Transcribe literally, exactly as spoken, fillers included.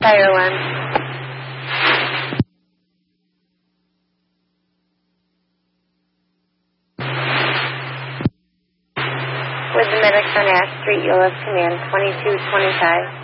Fire alarm. With the medics on Ash Street, you'll have command twenty-two twenty-five.